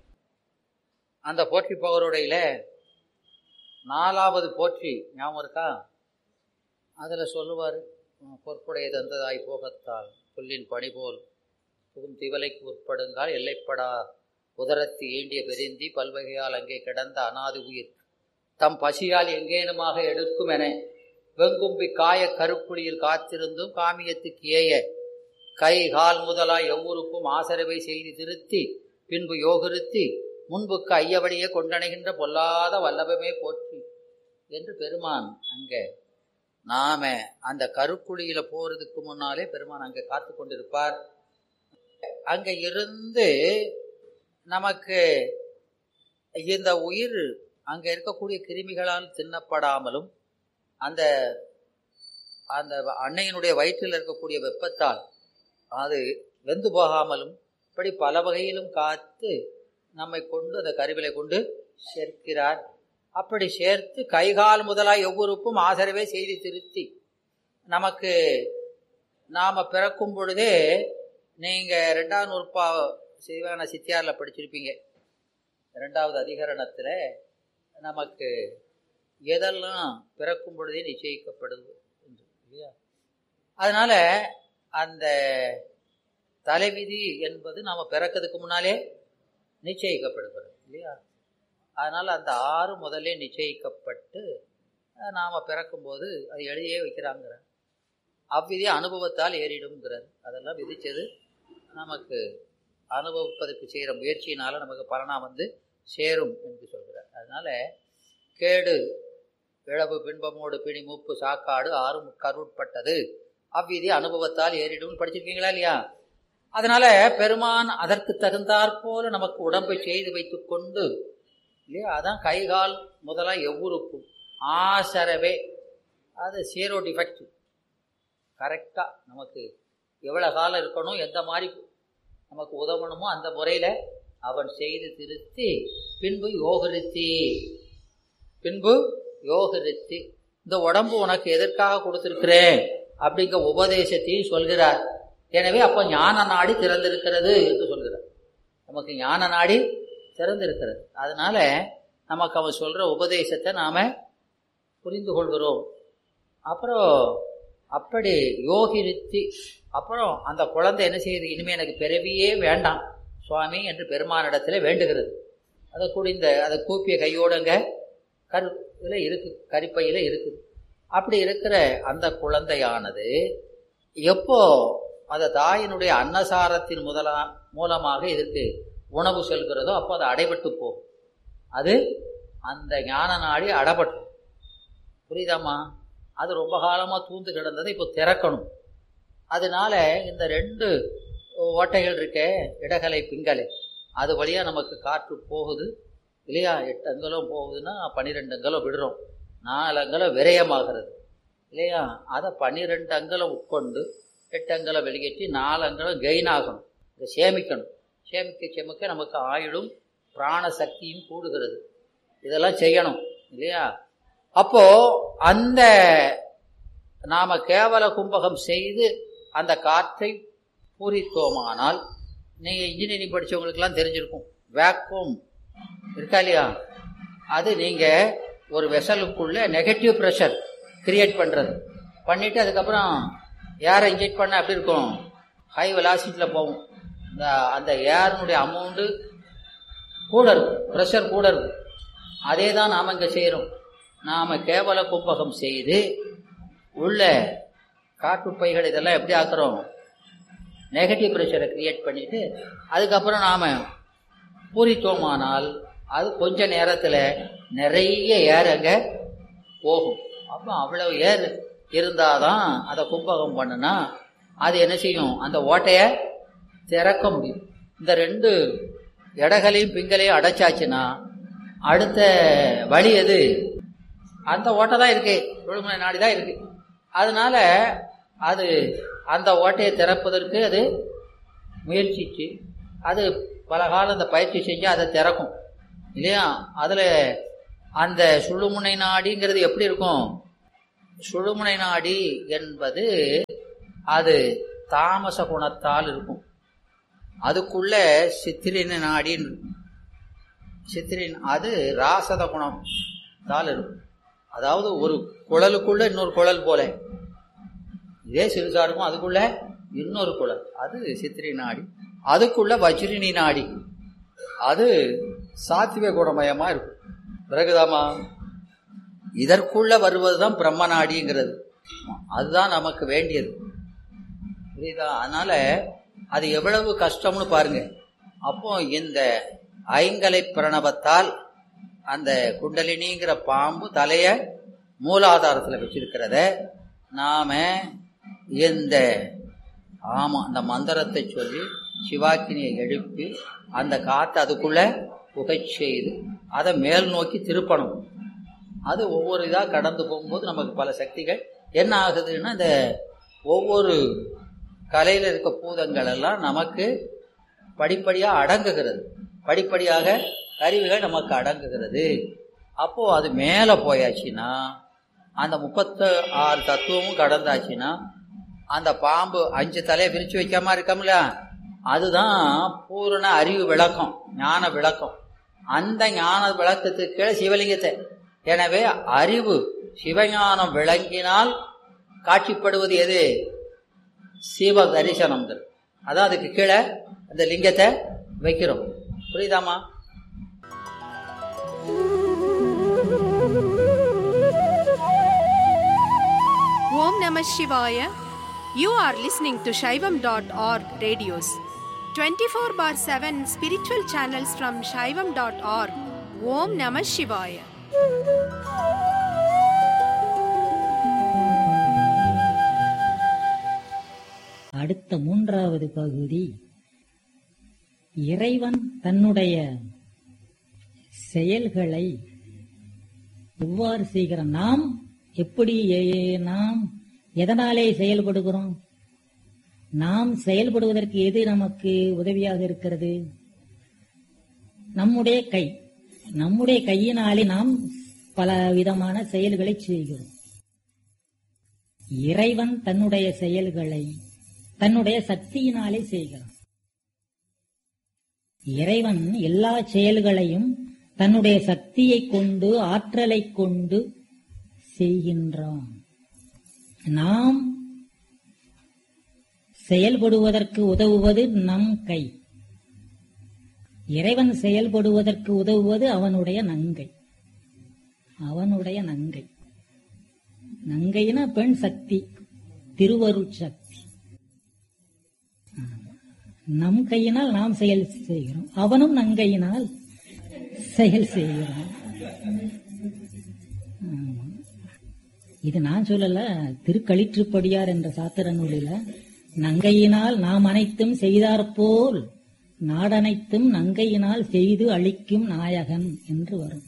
அந்த போற்றி பகருடையில நாலாவது போற்றி ஞாபகம் இருக்கா? அதில் சொல்லுவார், பொற்புடைய தந்ததாய் போகத்தால் புல்லின் பணி போல் புகும் திவலைக்கு உட்படுங்கால் எல்லைப்படா உதரத்து ஈண்டிய பெருந்தி பல்வகையால் அங்கே கிடந்த அனாது உயிர் தம் பசியால் எங்கேனுமாக எடுக்கும் என வெங்கும்பி காய கருப்புளியில் காத்திருந்தும் காமியத்துக்கு ஏய கை கால் முதலாய் எவ்வூருக்கும் ஆசரவை செய்து திருத்தி பின்பு யோகிருத்தி முன்புக்கு ஐயவழியே கொண்டணைகின்ற பொல்லாத வல்லபமே போற்றி என்று பெருமான் அங்கே நாம அந்த கருக்குழியில போறதுக்கு முன்னாலே பெருமான் அங்கே காத்து கொண்டிருப்பார். அங்க இருந்து நமக்கு இந்த உயிர் அங்க இருக்கக்கூடிய கிருமிகளால் தின்னப்படாமலும் அந்த அந்த அன்னையினுடைய வயிற்றில் இருக்கக்கூடிய வெப்பத்தால் அது வெந்து போகாமலும் இப்படி பல வகையிலும் காத்து நம்மை கொண்டு அந்த கருவிலை கொண்டு சேர்க்கிறார். அப்படி சேர்த்து கைகால் முதலாய் ஒவ்வொருக்கும் ஆதரவே செய்து திருத்தி நமக்கு நாம பிறக்கும் பொழுதே நீங்க ரெண்டாவது நூற்பா சிவான சித்தியார்ல படிச்சிருப்பீங்க. இரண்டாவது அதிகரணத்துல நமக்கு எதெல்லாம் பிறக்கும் பொழுதே நிச்சயிக்கப்படுது இல்லையா? அதனால அந்த தலைவிதி என்பது நாம பிறக்கிறதுக்கு முன்னாலே நிச்சயிக்கப்படுகிறது இல்லையா? அதனால அந்த ஆறு முதலே நிச்சயிக்கப்பட்டு நாம பிறக்கும்போது அது எழுதியே வைக்கிறாங்கிற அவ்விதி அனுபவத்தால் ஏறிடும்ங்கிறார். அதெல்லாம் விதிச்சது நமக்கு அனுபவிப்பதற்கு செய்கிற முயற்சியினால நமக்கு பலனா வந்து சேரும் என்று சொல்கிறார். அதனால கேடு இழவு பின்பமோடு பிணி மூப்பு சாக்காடு ஆறும் கருட்பட்டது அவ்விதி அனுபவத்தால் ஏறிடும் படிச்சிருக்கீங்களா இல்லையா? அதனால பெருமான் அதற்கு தகுந்தாற்போல நமக்கு உடம்பை செய்து வைத்து கொண்டு இல்லையா, அதான் கைகால் முதலாக எவ்வூருக்கும் ஆசரவே அது ஜீரோ டிஃபெக்ட் கரெக்டாக நமக்கு எவ்வளோ காலம் இருக்கணும், எந்த மாதிரி நமக்கு உதவணுமோ அந்த முறையில் அவன் செய்து திருத்தி பின்பு யோகரித்தி பின்பு யோகரித்தி இந்த உடம்பு உனக்கு எதற்காக கொடுத்திருக்கிறேன் அப்படிங்கிற உபதேசத்தையும் சொல்கிறார். எனவே அப்போ ஞான நாடி திறந்திருக்கிறது என்று சொல்கிறார். நமக்கு ஞான நாடி திறந்திருக்கிறது. அதனால நமக்கு அவன் சொல்ற உபதேசத்தை நாம புரிந்து கொள்கிறோம். அப்புறம் அப்படி யோகிருத்தி அப்புறம் அந்த குழந்தை என்ன செய்யுது, இனிமே எனக்கு பிறவியே வேண்டாம் சுவாமி என்று பெருமானிடத்துல வேண்டுகிறது. அதை குடிந்த அதை கூப்பிய கையோடுங்க கரு இதில் இருக்கு, கரிப்பையில இருக்குது. அப்படி இருக்கிற அந்த குழந்தையானது எப்போ அந்த தாயினுடைய அன்னசாரத்தின் முதலா மூலமாக இதற்கு உணவு செல்கிறதோ அப்போ அது அடைபட்டு போகும். அது அந்த ஞான நாடி அடைபட்டு புரியுதாம்மா? அது ரொம்ப காலமாக தூந்து கிடந்ததை இப்போ திறக்கணும். அதனால இந்த ரெண்டு ஓட்டைகள் இருக்கே, இடகலை பிங்கலை, அது வழியாக நமக்கு காற்று போகுது இல்லையா? எட்டு அங்கலம் போகுதுன்னா பன்னிரெண்டு அங்கலம் விடுறோம், நாலு அங்கலம் விரயமாகிறது இல்லையா? அதை பன்னிரெண்டு அங்கலம் உட்கொண்டு எட்டு அங்கலம் வெளியேற்றி நாலு அங்கலம் கெயின் ஆகணும், இதை சேமிக்கணும். சேமிக்க சேமிக்க நமக்கு ஆயுளும் பிராண சக்தியும் கூடுகிறது. இதெல்லாம் செய்யணும் இல்லையா? அப்போ அந்த நாம கேவல கும்பகம் செய்து அந்த காற்றை பூரித்தோமானால், நீங்க இன்ஜினியரிங் படிச்சவங்களுக்கெல்லாம் தெரிஞ்சிருக்கும், வேக்யூம் இருக்கா இல்லையா? அது நீங்க ஒரு வெசலுக்குள்ள நெகட்டிவ் ப்ரெஷர் கிரியேட் பண்றது பண்ணிட்டு அதுக்கப்புறம் ஏரை இன்ஜெக்ட் பண்ண அப்படி இருக்கும், ஹை வெலாசிட்டியில் போகும். இந்த அந்த ஏர்னுடைய அமௌண்ட்டு கூட இருக்கும், ப்ரெஷர் கூட இருக்கும். அதே தான் நாம் இங்கே செய்கிறோம். நாம் கேவல கும்பகம் செய்து உள்ள காற்றுப்பைகள் இதெல்லாம் எப்படி ஆக்குறோம், நெகட்டிவ் ப்ரெஷரை கிரியேட் பண்ணிட்டு அதுக்கப்புறம் நாம் பூரித்தோமானால் அது கொஞ்ச நேரத்தில் நிறைய ஏர் அங்கே போகும். அப்போ அவ்வளவு ஏர் இருந்தால் தான் அதை கும்பகம் பண்ணுனா அது என்ன செய்யும், அந்த ஓட்டையை திறக்க முடியும். இந்த ரெண்டு இடகளையும் பிங்களையும் அடைச்சாச்சுன்னா அடுத்த வழி எது, அந்த ஓட்டை தான் இருக்கு, விழுமுனை நாடி தான் இருக்கு. அதனால அது அந்த ஓட்டையை திறப்பதற்கு அது முயற்சிச்சு அது பல காலம் அந்த பயிற்சி செஞ்சு அதை திறக்கும் இல்லையா? அதில் அந்த சுழுமுனை நாடிங்கிறது எப்படி இருக்கும், சுழுமுனை நாடி என்பது அது தாமச குணத்தால் இருக்கும். அதுக்குள்ள சித்திரின நாடின்னு சித்திரின் அது ராசத குணத்தால் இருக்கும். அதாவது ஒரு குழலுக்குள்ள இன்னொரு குழல் போல, இதே சிறுசா இருக்கும், அதுக்குள்ள இன்னொரு குழல், அது சித்திரி நாடி. அதுக்குள்ள வஜ்ரினி நாடி, அது சாத்விக குணமயமா இருக்கும். பிறகுதாமா இதற்குள்ள வருவதுதான் பிரம்ம நாடிங்கிறது. அதுதான் நமக்கு வேண்டியது, புரியுதா? அதனால அது எவ்வளவு கஷ்டம்னு பாருங்க. அப்போ இந்த ஐங்கலை பிரணவத்தால் அந்த குண்டலினிங்கிற பாம்பு தலைய மூலாதாரத்தில் வச்சிருக்கிறத நாம இந்த ஆமா அந்த மந்திரத்தை சொல்லி சிவாக்கினியை எழுப்பி அந்த காற்றை அதுக்குள்ள புகை செய்து அதை மேல் நோக்கி திருப்பணும். அது ஒவ்வொரு இதாக கடந்து போகும்போது நமக்கு பல சக்திகள் என்ன ஆகுதுன்னா, இந்த ஒவ்வொரு கலையில் இருக்க பூதங்கள் எல்லாம் நமக்கு படிப்படியாக அடங்குகிறது. படிப்படியாக கருவிகள் நமக்கு அடங்குகிறது. அப்போ அது மேலே போயாச்சுன்னா, அந்த முப்பத்து ஆறு தத்துவமும் கடந்தாச்சுன்னா, அந்த பாம்பு அஞ்சு தலையை பிரித்து வைக்காம இருக்கோம்ல, அதுதான் பூரண அறிவு விளக்கம், ஞான விளக்கம். அந்த ஞான விளக்கத்துக்கு கீழே சிவலிங்கத்தை. எனவே அறிவு சிவஞானம் விளங்கினால் காட்சிப்படுவது எது? சிவ தரிசனம். அதான் அதுக்கு கீழே அந்த லிங்கத்தை வைக்கிறோம். புரியுதாமா? Om Namah Shivaya. You are listening to Shaivam dot org radios. twenty-four bar seven spiritual channels from Shaivam dot org. Om Namah Shivaya. அடுத்த மூன்றாவது பகுதி, இறைவன் தன்னுடைய செயல்களை எவ்வாறு செய்கிறான், நாம் எப்படி, நாம் எதனாலே செயல்படுகிறோம், நாம் செயல்படுவதற்கு எது நமக்கு உதவியாக இருக்கிறது? நம்முடைய கை. நம்முடைய கையினாலே நாம் பல விதமான செயல்களை செய்கிறோம். இறைவன் தன்னுடைய செயல்களை தன்னுடைய சக்தியினாலே செய்கிறான். இறைவன் எல்லா செயல்களையும் தன்னுடைய சக்தியை கொண்டு, ஆற்றலை கொண்டு செய்கின்றான். நாம் செயல்படுவதற்கு உதவுவது நம் கை. இறைவன் செயல்படுவதற்கு உதவுவது அவனுடைய நங்கை. அவனுடைய நங்கை. நங்கைனா பெண் சக்தி, திருவருட் சக்தி. நம் கையினால் நாம் செயல் செய்கிறோம், அவனும் நங்கையினால் செயல் செய்கிறான். இது நான் சொல்லல, திருக்களிற்றுப்படியார் என்ற சாத்திர நூலில நங்கையினால் நாம் அனைத்தும் செய்தாற்போல் நாடனைத்தும் நங்கையினால் செய்து அளிக்கும் நாயகன் என்று வரும்.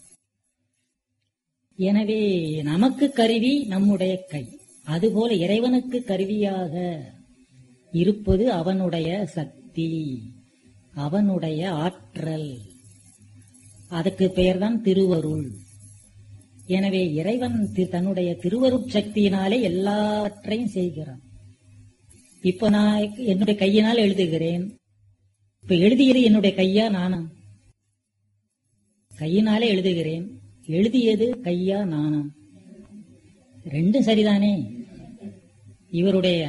எனவே நமக்கு கருவி நம்முடைய கை. அதுபோல இறைவனுக்கு கருவியாக இருப்பது அவனுடைய சக்தி, அவனுடைய ஆற்றல். அதுக்கு பெயர்தான் திருவருள். எனவே இறைவன் தன்னுடைய திருவருட் சக்தியினாலே எல்லாவற்றையும் செய்கிறான். இப்ப நான் என்னுடைய கையினால் எழுதுகிறேன். இப்ப எழுதியது என்னுடைய கையா நானா? கையினாலே எழுதுகிறேன். எழுதியது கையா நானா? ரெண்டும் சரிதானே. இவருடைய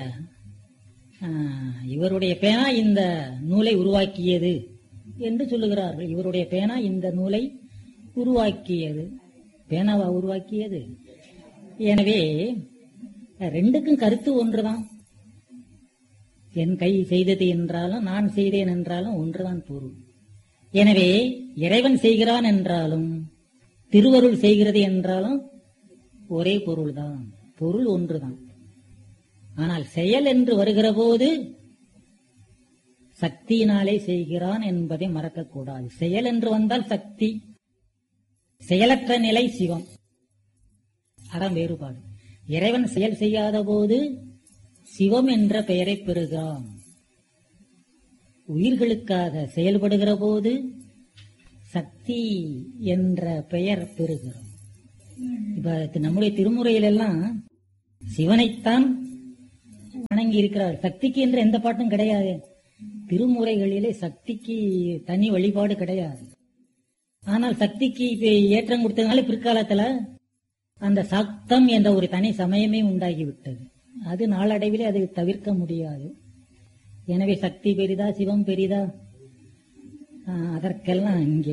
இவருடைய பேனா இந்த நூலை உருவாக்கியது என்று சொல்லுகிறார்கள். இவருடைய பேனா இந்த நூலை உருவாக்கியது. பேனாவா உருவாக்கியது? எனவே ரெண்டுக்கும் கருத்து ஒன்றுதான். என் கை செய்தது என்றாலும் நான் செய்தேன் என்றாலும் ஒன்றுதான் பொருள். எனவே இறைவன் செய்கிறான் என்றாலும் திருவருள் செய்கிறது என்றாலும் ஒரே பொருள்தான், பொருள் ஒன்றுதான். ஆனால் செயல் என்று வருகிற போது சக்தியினாலே செய்கிறான் என்பதை மறக்கக்கூடாது. செயல் என்று வந்தால் சக்தி, செயலற்ற நிலை சிவம். அதான் வேறுபாடு. இறைவன் செயல் செய்யாத போது சிவம் என்ற பெயரை பெறுகிறான். உயிர்களுக்காக செயல்படுகிற போது சக்தி என்ற பெயர் பெறுகிறோம். இப்ப நம்முடைய திருமுறையிலெல்லாம் சிவனைத்தான் வணங்கி இருக்கிறார். சக்திக்கு என்று எந்த பாட்டும் கிடையாது. திருமுறைகளிலே சக்திக்கு தனி வழிபாடு கிடையாது. ஆனால் சக்திக்கு இப்ப ஏற்றம் கொடுத்ததுனால பிற்காலத்துல அந்த சக்தம் என்ற ஒரு தனி சமயமே உண்டாகிவிட்டது. அது நாளடைவிலே அதை தவிர்க்க முடியாது. எனவே சக்தி பெரிதா சிவம் பெரிதா அதற்கெல்லாம் இங்கே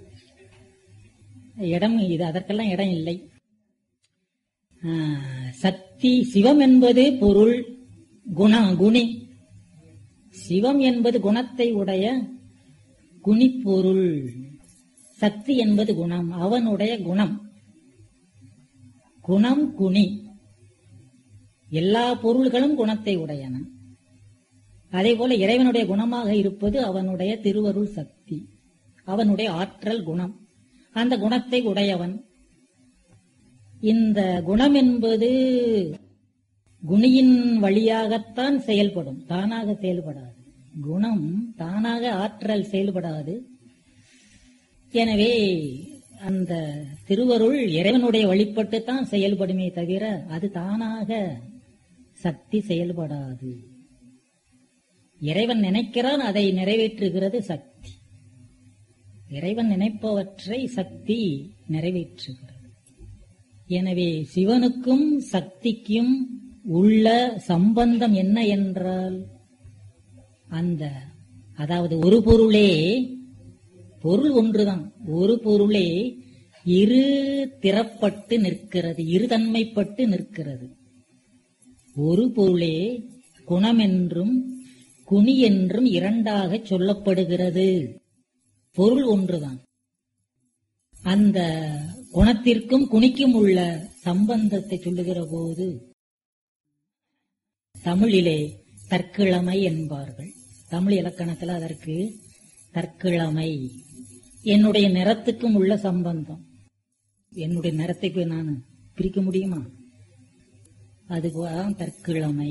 இடம் இது அதற்கெல்லாம் இடம் இல்லை. சக்தி சிவம் என்பது பொருள் குண குணி. சிவம் என்பது குணத்தை உடைய குணிப்பொருள். சக்தி என்பது குணம், அவனுடைய குணம். குணம் குணி. எல்லா பொருள்களும் குணத்தை உடையன. அதே போல இறைவனுடைய குணமாக இருப்பது அவனுடைய திருவருள் சக்தி, அவனுடைய ஆற்றல் குணம். அந்த குணத்தை உடையவன். இந்த குணம் என்பது குணியின் வழியாகத்தான் செயல்படும், தானாக செயல்படாது. குணம் தானாக ஆற்றல் செயல்படாது. எனவே அந்த திருவருள் இறைவனுடைய வழிபட்டுத்தான் செயல்படுமே தவிர அது தானாக சக்தி செயல்படாது. இறைவன் நினைக்கிறான், அதை நிறைவேற்றுகிறது சக்தி. இறைவன் நினைப்பவற்றை சக்தி நிறைவேற்றுகிறது. எனவே சிவனுக்கும் சக்திக்கும் உள்ள சம்பந்தம் என்ன என்றால், அந்த அதாவது ஒரு பொருளே, பொருள் ஒன்றுதான், ஒரு பொருளே இரு திறப்பட்டு நிற்கிறது, இருதன்மைப்பட்டு நிற்கிறது. ஒரு பொருளே குணம் என்றும் குணி என்றும் இரண்டாக சொல்லப்படுகிறது. பொருள் ஒன்றுதான். அந்த குணத்திற்கும் குணிக்கும் உள்ள சம்பந்தத்தை சொல்லுகிற போது தமிழிலே தற்கிழமை என்பார்கள். தமிழ் இலக்கணத்தில் அதற்கு தற்கிழமை. என்னுடைய நிறத்துக்கும் உள்ள சம்பந்தம். என்னுடைய நிறத்தை போய் நான் பிரிக்க முடியுமா? அதுதான் தற்கிழமை.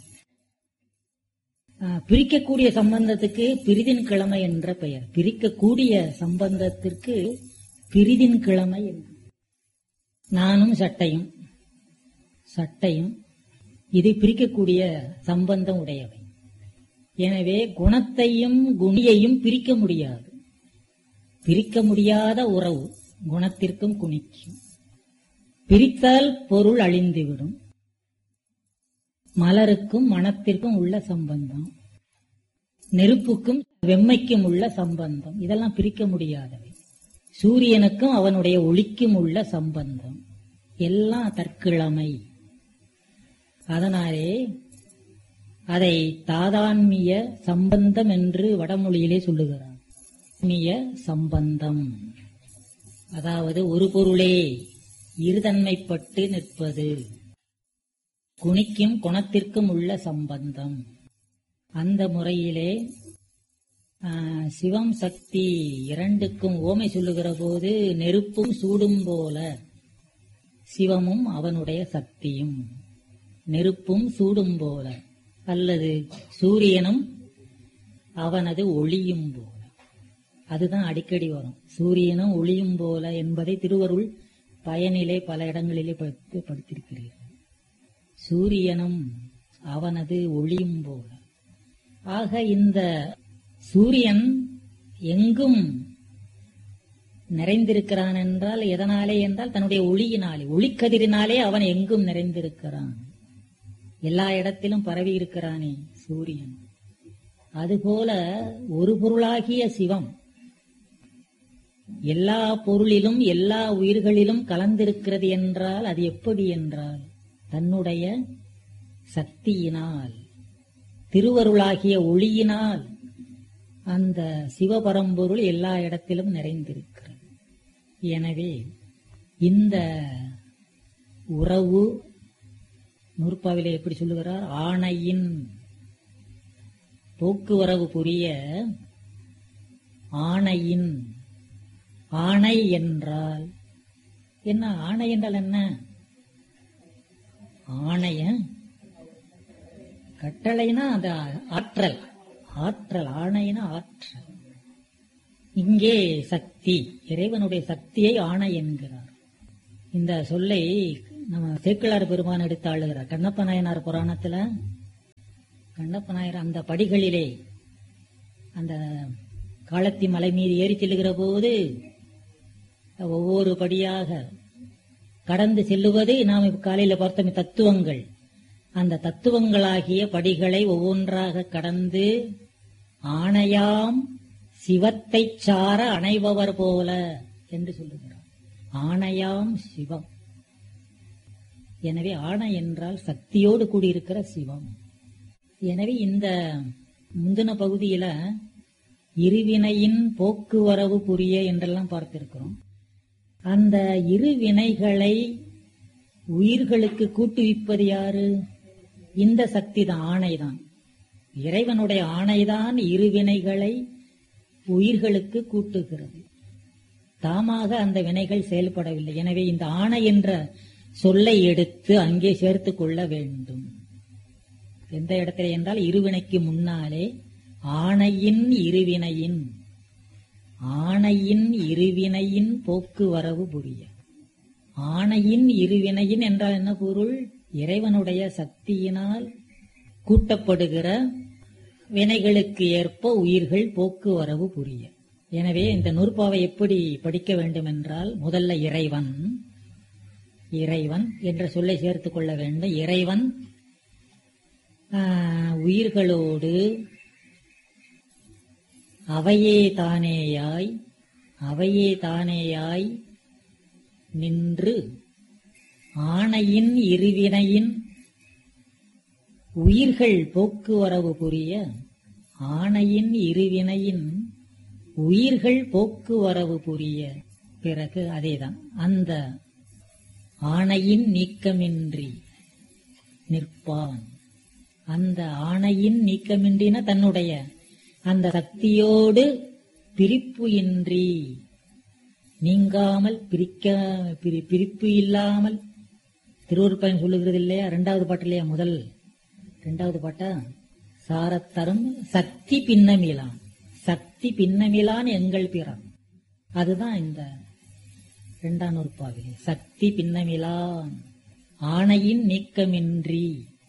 பிரிக்கக்கூடிய சம்பந்தத்துக்கு பிரிதின் கிழமை என்ற பெயர். பிரிக்கக்கூடிய சம்பந்தத்திற்கு பிரிதின் கிழமை என்று. நானும் சட்டையும் சட்டையும் இதை பிரிக்கக்கூடிய சம்பந்தம் உடையவை. எனவே குணத்தையும் குணியையும் பிரிக்க முடியாது. பிரிக்க முடியாத உறவு குணத்திற்கும் குணிக்கும். பிரித்தால் பொருள் அழிந்துவிடும். மலருக்கும் மனத்திற்கும் உள்ள சம்பந்தம், நெருப்புக்கும் வெம்மைக்கும் உள்ள சம்பந்தம், இதெல்லாம் பிரிக்க முடியாதவை. சூரியனுக்கும் அவனுடைய ஒளிக்கும் உள்ள சம்பந்தம் எல்லாம் தற்கிழமை. அதனாலே அதை தாதான்மிய சம்பந்தம் என்று வடமொழியிலே சொல்லுகிறார். சம்பந்தம் அதாவது ஒரு பொருளே இருதன்மைப்பட்டு நிற்பது, குணிக்கும் குணத்திற்கும் உள்ள சம்பந்தம். அந்த முறையிலே சிவம் சக்தி இரண்டுக்கும் ஓமை சொல்லுகிற போது நெருப்பும் சூடும் போல சிவமும் அவனுடைய சக்தியும், நெருப்பும் சூடும் போல அல்லது சூரியனும் அவனது ஒளியும் போல. அதுதான் அடிக்கடி வரும், சூரியனும் ஒளியும் போல என்பதை திருவருள் பயனிலே பல இடங்களிலே படுத்திருக்கிறீர்கள். சூரியனும் அவனது ஒளியும் போல. ஆக இந்த சூரியன் எங்கும் நிறைந்திருக்கிறான் என்றால் எதனாலே என்றால் தன்னுடைய ஒளியினாலே, ஒளிக்கதிரினாலே அவன் எங்கும் நிறைந்திருக்கிறான். எல்லா இடத்திலும் பரவி இருக்கிறானே சூரியன். அதுபோல ஒரு பொருளாகிய சிவம் எல்லா பொருளிலும் எல்லா உயிர்களிலும் கலந்திருக்கிறது என்றால் அது எப்படி என்றால் தன்னுடைய சக்தியினால், திருவருளாகிய ஒளியினால் அந்த சிவபரம்பொருள் எல்லா இடத்திலும் நிறைந்திருக்கிறது. எனவே இந்த உறவு நூற்பாவிலே எப்படி சொல்லுகிறார்? ஆணையின் போக்குவரவு புரிய ஆணையின். ஆணை என்றால் என்ன? ஆணை என்றால் என்ன? ஆணைய கட்டளைனா அது ஆற்றல். ஆற்றல் ஆணைனா ஆற்றல். இங்கே சக்தி, இறைவனுடைய சக்தியை ஆணை என்கிறார். இந்த சொல்லை நம்ம சேக்கிழார் பெருமான் எடுத்து ஆளுகிறார். கண்ணப்ப நாயனார் புராணத்துல கண்ணப்ப நாயர் அந்த படிகளிலே அந்த காலத்தி மலை மீது ஏறி செல்லுகிற போது ஒவ்வொரு படியாக கடந்து செல்லுவது நாம் இப்ப காலையில பார்த்தோம் தத்துவங்கள். அந்த தத்துவங்களாகிய படிகளை ஒவ்வொன்றாக கடந்து ஆணையாம் சிவத்தை சார அணைபவர் போல என்று சொல்லுகிறார். ஆணையாம் சிவம். எனவே ஆணை என்றால் சக்தியோடு கூடியிருக்கிற சிவம். எனவே இந்த முந்தின பகுதியில இருவினையின் போக்குவரவு புரிய என்றெல்லாம் பார்த்திருக்கிறோம். அந்த இருவினைகளை உயிர்களுக்கு கூட்டுவிப்பது யாரு? இந்த சக்தி தான், ஆணைதான். இறைவனுடைய ஆணைதான் இருவினைகளை உயிர்களுக்கு கூட்டுகிறது. தாமாக அந்த வினைகள் செயல்படவில்லை. எனவே இந்த ஆணை என்ற சொல்லை எடுத்து அங்கே சேர்த்துக் கொள்ள வேண்டும். எந்த இடத்துல என்றால் இருவினைக்கு முன்னாலே ஆணையின் இருவினையின் ஆணையின் இருவினையின் போக்குவரவு புரிய. ஆணையின் இருவினையின் என்றால் என்ன பொருள்? இறைவனுடைய சக்தியினால் கூட்டப்படுகிற வினைகளுக்கு ஏற்ப உயிர்கள் போக்குவரவு புரிய. எனவே இந்த நூற்பாவை எப்படி படிக்க வேண்டும் என்றால், முதல்ல இறைவன் இறைவன் என்ற சொல்லை சேர்த்துக் கொள்ள வேண்டும். இறைவன் உயிர்களோடு அவையே தானேயாய் அவையே தானேயாய் நின்று ஆணையின் இருவினையின் உயிர்கள் போக்குவரவு புரிய. ஆணையின் இருவினையின் உயிர்கள் போக்குவரவு புரிய. பிறகு அதேதான், அந்த ஆணையின் நீக்கமின்றி நிற்பான். அந்த ஆணையின் நீக்கமின்றின தன்னுடைய அந்த சக்தியோடு பிரிப்பு இன்றி நீங்காமல் பிரிக்க பிரிப்பு இல்லாமல் திருவருட்பயன் சொல்லுகிறது இல்லையா? இரண்டாவது பாட்டு இல்லையா? முதல் இரண்டாவது பாட்டா சாரத்தரும் சக்தி பின்னமிலான். சக்தி பின்னமிலான் எங்கள் பிறான். அதுதான் இந்த இரண்டாம் நூற்பாவிலே. சக்தி பின்னமிலான் ஆணையின் நீக்கமின்றி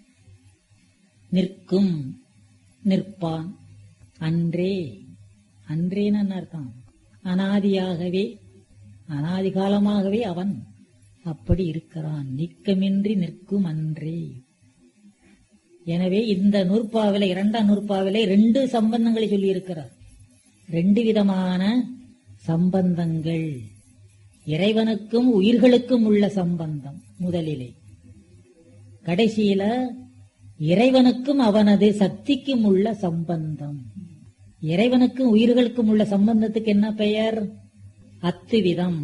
நிற்கும் நிற்பான். அன்றே அன்றேன்னு அர்த்தம். அனாதியாகவே அனாதி காலமாகவே அவன் அப்படி இருக்கிறான். நீக்கமின்றி நிற்கும் அன்றே. எனவே இந்த நூற்பாவில இரண்டாம் நூற்பாவிலே ரெண்டு சம்பந்தங்களை சொல்லி இருக்கிறார். ரெண்டு விதமான சம்பந்தங்கள். இறைவனுக்கும் உயிர்களுக்கும் உள்ள சம்பந்தம் முதலிலே. கடைசியில இறைவனுக்கும் அவனது சக்திக்கும் உள்ள சம்பந்தம். இறைவனுக்கும் உயிர்களுக்கும் உள்ள சம்பந்தத்துக்கு என்ன பெயர்? அத்துவிதம்.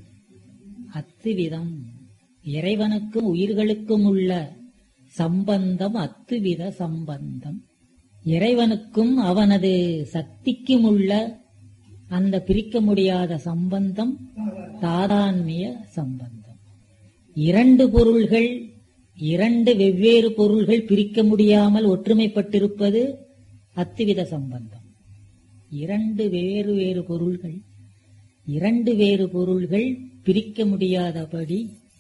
அத்துவிதம். இறைவனுக்கும் உயிர்களுக்கும் உள்ள சம்பந்தம் அத்துவித சம்பந்தம். இறைவனுக்கும் அவனது சக்திக்கும் உள்ள அந்த பிரிக்க முடியாத சம்பந்தம் தாதான்மிய சம்பந்தம். இரண்டு பொருள்கள், இரண்டு வெவ்வேறு பொருள்கள் பிரிக்க முடியாமல் ஒற்றுமைப்பட்டிருப்பது அத்துவித சம்பந்தம். இரண்டு வேறு வேறு பொருள்கள் இரண்டு வேறு பொருள்கள் பிரிக்க முடியாதபடி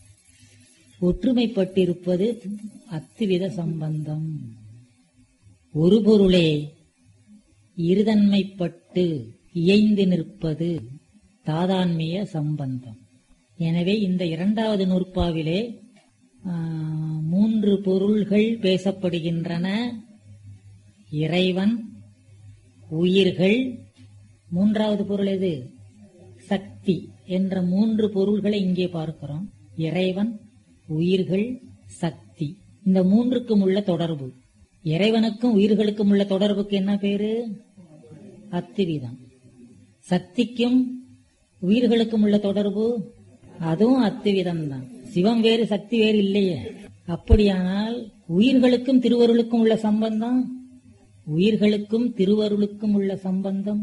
ஒற்றுமைப்பட்டிருப்பது அத்துவித சம்பந்தம். ஒரு பொருளே இருதன்மைப்பட்டு இயைந்து நிற்பது தாதான்மிய சம்பந்தம். எனவே இந்த இரண்டாவது நூற்பாவிலே மூன்று பொருள்கள் பேசப்படுகின்றன. இறைவன், உயிர்கள், மூன்றாவது பொருள் எது? சக்தி என்ற மூன்று பொருள்களை இங்கே பார்க்கிறோம். இறைவன், உயிர்கள், சக்தி. இந்த மூன்றுக்கும் உள்ள தொடர்பு. இறைவனுக்கும் உயிர்களுக்கும் உள்ள தொடர்புக்கு என்ன பேரு? அத்துவிதம். சக்திக்கும் உயிர்களுக்கும் உள்ள தொடர்பு அதுவும் அத்துவிதம் தான். சிவம் வேறு சக்தி வேறு இல்லையே. அப்படியானால் உயிர்களுக்கும் திருவருளுக்கும் உள்ள சம்பந்தம், உயிர்களுக்கும் திருவருளுக்கும் உள்ள சம்பந்தம்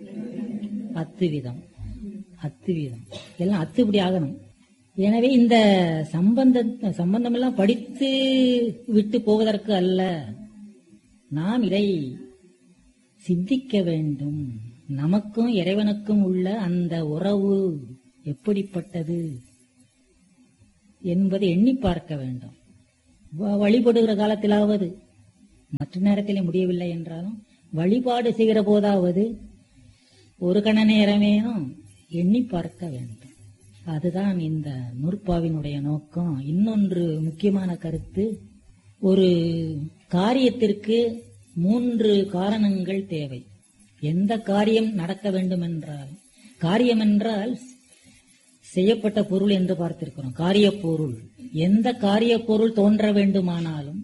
அத்துவிதம். அத்துவிதம் எல்லாம் அத்துப்படி ஆகணும். எனவே இந்த சம்பந்த சம்பந்தம் எல்லாம் படித்து விட்டு போவதற்கு அல்ல, நாம் இதை சிந்திக்க வேண்டும். நமக்கும் இறைவனுக்கும் உள்ள அந்த உறவு எப்படிப்பட்டது? என்பதை எண்ணி பார்க்க வேண்டும். வழிபடுகிற காலத்திலாவது, மற்ற நேரத்திலே முடியவில்லை என்றாலும் வழிபாடு செய்கிற போதாவது ஒரு கண நேரமேனும் எண்ணி பார்க்க வேண்டும். அதுதான் இந்த நூற்பாவினுடைய நோக்கம். இன்னொன்று முக்கியமான கருத்து, ஒரு காரியத்திற்கு மூன்று காரணங்கள் தேவை. எந்த காரியம் நடக்க வேண்டும் என்றால், காரியம் என்றால் செய்யப்பட்ட பொருள் என்று பார்த்திருக்கிறோம். காரிய பொருள், எந்த காரிய பொருள் தோன்ற வேண்டுமானாலும்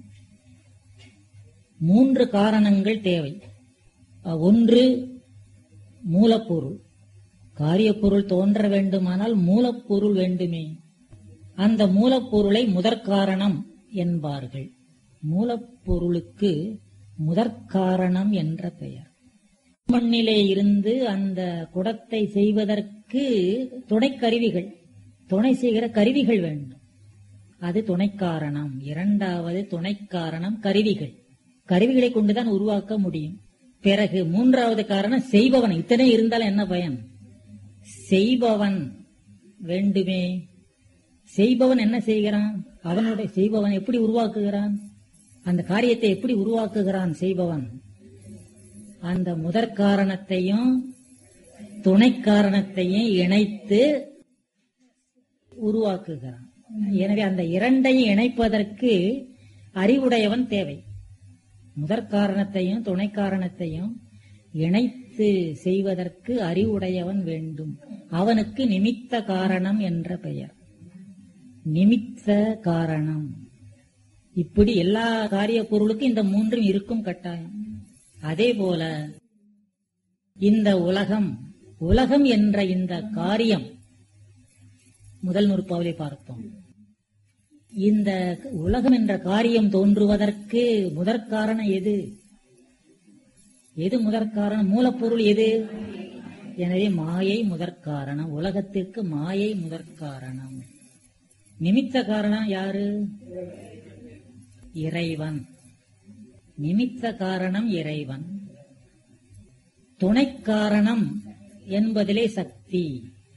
மூன்று காரணங்கள் தேவை. ஒன்று மூலப்பொருள். காரிய பொருள் தோன்ற வேண்டுமானால் மூலப்பொருள் வேண்டுமே. அந்த மூலப்பொருளை முதற்காரணம் என்பார்கள். மூலப்பொருளுக்கு முதற்காரணம் என்ற பெயர். மண்ணிலே இருந்து அந்த குடத்தை செய்வதற்கு துணை கருவிகள், துணை செய்கிற கருவிகள் வேண்டும். அது துணைக்காரணம். இரண்டாவது துணைக்காரணம் கருவிகள். கருவிகளை கொண்டுதான் உருவாக்க முடியும். பிறகு மூன்றாவது காரணம் செய்பவன். இத்தனை இருந்தால் என்ன பயன்? செய்பவன் வேண்டுமே. செய்பவன் என்ன செய்கிறான்? அவனுடைய செய்பவன் எப்படி உருவாக்குகிறான்? அந்த காரியத்தை எப்படி உருவாக்குகிறான் செய்பவன்? அந்த முதற் காரணத்தையும் துணை காரணத்தையும் இணைத்து உருவாக்குகிறான். எனவே அந்த இரண்டையும் இணைப்பதற்கு அறிவுடையவன் தேவை. முதற் காரணத்தையும் துணை காரணத்தையும் இணைத்து செய்வதற்கு அறிவுடையவன் வேண்டும். அவனுக்கு நிமித்த காரணம் என்ற பெயர். நிமித்த காரணம். இப்படி எல்லா காரிய பொருளுக்கும் இந்த மூன்றும் இருக்கும் கட்டாயம். அதே போல இந்த உலகம், உலகம் என்ற இந்த காரியம் முதல் நூற்பாவிலே பார்த்தோம். இந்த உலகம் என்ற காரியம் தோன்றுவதற்கு முதற்காரணம் எது? எது முதற்காரணம்? மூலப்பொருள் எது? எனவே மாயை முதற்காரணம். உலகத்திற்கு மாயை முதற்காரணம். நிமித்த காரணம் யாரு? இறைவன். நிமித்த காரணம் இறைவன். துணைக்காரணம் என்பதிலே சக்தி.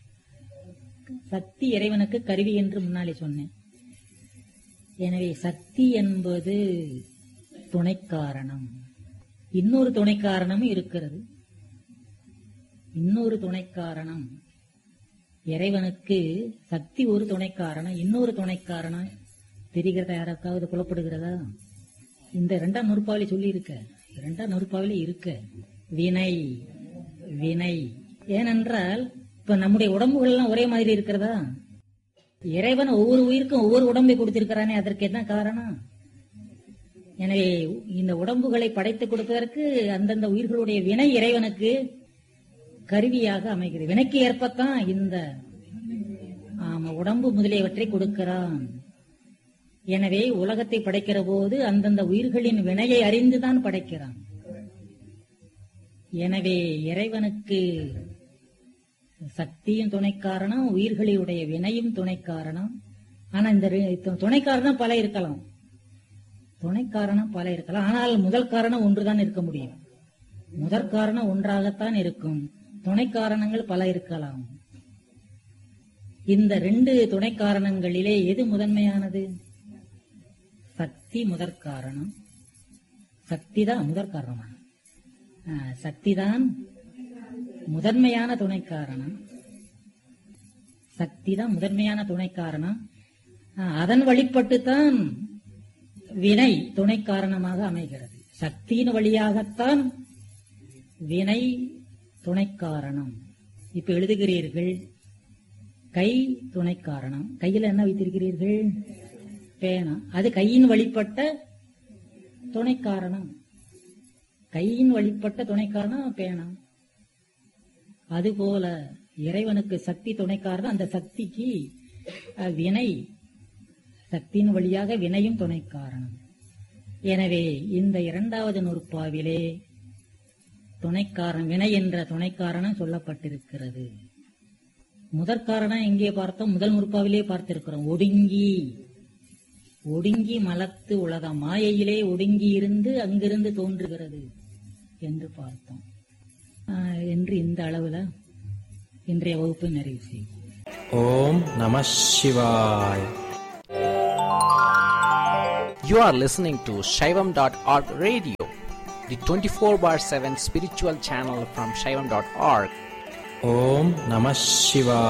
சக்தி இறைவனுக்கு கருவி என்று முன்னாலே சொன்னேன். எனவே சக்தி என்பது துணைக்காரணம். இன்னொரு துணைக்காரணமும் இருக்கிறது. இன்னொரு துணைக்காரணம் இறைவனுக்கு சக்தி ஒரு துணைக்காரணம். இன்னொரு துணைக்காரணம் தெரிகிறதா? யாருக்காவது புலப்படுகிறதா? இந்த இரண்டாம் நூற்பாவிலே சொல்லி இருக்க, இரண்டாம் நூற்பாவிலே இருக்க வினை. வினை ஏனென்றால் இப்ப நம்முடைய உடம்புகள் எல்லாம் ஒரே மாதிரி இருக்கிறதா? இறைவன் ஒவ்வொரு உயிருக்கும் ஒவ்வொரு உடம்பை கொடுத்திருக்கிறானே, அதற்கு என்ன காரணம்? எனவே இந்த உடம்புகளை படைத்து கொடுப்பதற்கு அந்தந்த உயிர்களுடைய வினை இறைவனுக்கு கருவியாக அமைகிறது. வினைக்கு ஏற்பத்தான் இந்த ஆமா உடம்பு முதலியவற்றை கொடுக்கிறான். எனவே உலகத்தை படைக்கிற போது அந்தந்த உயிர்களின் வினையை அறிந்துதான் படைக்கிறான். எனவே இறைவனுக்கு சக்தியும் துணை காரணம், உயிர்களுடைய வினையும் துணை காரணம். ஆனா இந்த துணை காரணம் பல இருக்கலாம். துணை காரணம் பல இருக்கலாம். ஆனால் முதல் காரணம் ஒன்றுதான் இருக்க முடியும். முதற் காரணம் ஒன்றாகத்தான் இருக்கும். துணை காரணங்கள் பல இருக்கலாம். இந்த ரெண்டு துணை காரணங்களிலே எது முதன்மையானது? சக்தி முதற் காரணம். சக்தி தான் முதற் காரணம். சக்தி தான் முதன்மையான துணை காரணம். சக்தி தான் முதன்மையான துணை காரணம். அதன் வழிபட்டுத்தான் வினை துணை காரணமாக அமைகிறது. சக்தியின் வழியாகத்தான் வினை துணை காரணம். இப்ப எழுதுகிறீர்கள், கை துணை காரணம். கையில் என்ன வைத்திருக்கிறீர்கள்? பேனா. அது கையின் வழிபட்ட துணை காரணம். கையின் வழிபட்ட துணை காரணம் பேனா. அதுபோல இறைவனுக்கு சக்தி துணை காரணம். அந்த சக்திக்கு வினை, சக்தியின் வழியாக வினையும் துணை காரணம். எனவே இந்த இரண்டாவது நூற்பாவிலே துணைக்காரணம், வினை என்ற துணை காரணம் சொல்லப்பட்டிருக்கிறது. முதற்காரணம் எங்கே பார்த்தோம்? முதல் நூற்பாவிலே பார்த்திருக்கிறோம். ஒடுங்கி ஒடுங்கி மலத்து உலகம், மாயையிலே ஒடுங்கி இருந்து அங்கிருந்து தோன்றுகிறது என்று பார்த்தோம். என்று இந்த அளவுல இன்றைய வகுப்பு நிறைவு செய்வோம். ஓம் நம சிவாய். You are listening to Shaivam dot org radio, the twenty-four bar seven spiritual channel from Shaivam dot org. Om Namah Shivaya.